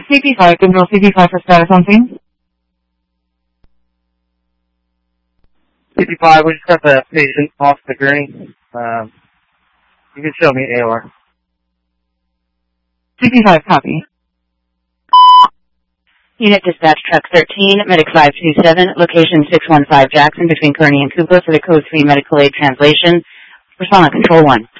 CP5, control CP5 for status on scene. CP5, we just got the patient off the gurney. You can show me AOR. CP5, copy. Unit dispatch truck 13, medic 527, location 615 Jackson between Kearney and Cooper for the code 3 medical aid translation. Respond on control 1.